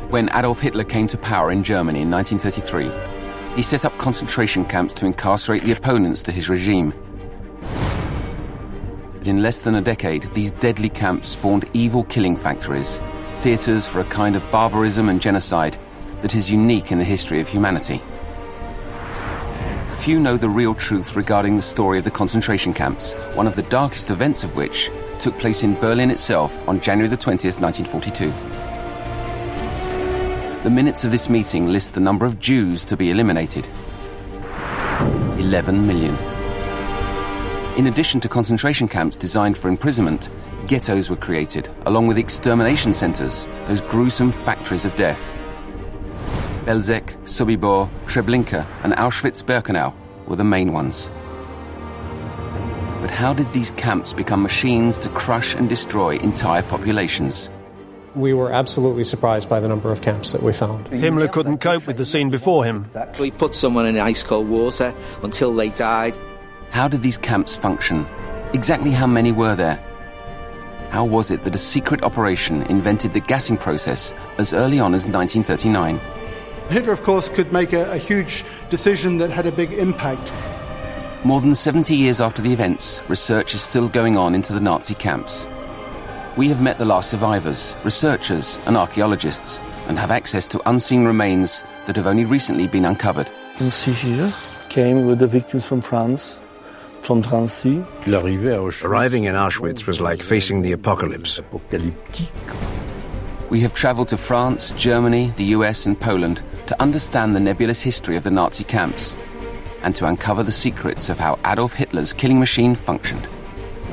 When Adolf Hitler came to power in Germany in 1933, he set up concentration camps to incarcerate the opponents to his regime. But in less than a decade, these deadly camps spawned evil killing factories, theatres for a kind of barbarism and genocide that is unique in the history of humanity. Few know the real truth regarding the story of the concentration camps, one of the darkest events of which took place in Berlin itself on January the 20th, 1942. The minutes of this meeting list the number of Jews to be eliminated. 11 million. In addition to concentration camps designed for imprisonment, ghettos were created, along with extermination centres, those gruesome factories of death. Belzec, Sobibor, Treblinka and Auschwitz-Birkenau were the main ones. But how did these camps become machines to crush and destroy entire populations? We were absolutely surprised by the number of camps that we found. Himmler couldn't cope with the scene before him. We put someone in ice cold water until they died. How did these camps function? Exactly how many were there? How was it that a secret operation invented the gassing process as early on as 1939? Hitler, of course, could make a huge decision that had a big impact. More than 70 years after the events, research is still going on into the Nazi camps. We have met the last survivors, researchers and archaeologists, and have access to unseen remains that have only recently been uncovered. You see here, came with the victims from France, from Drancy. Arriving in Auschwitz was like facing the apocalypse. We have travelled to France, Germany, the US and Poland to understand the nebulous history of the Nazi camps and to uncover the secrets of how Adolf Hitler's killing machine functioned.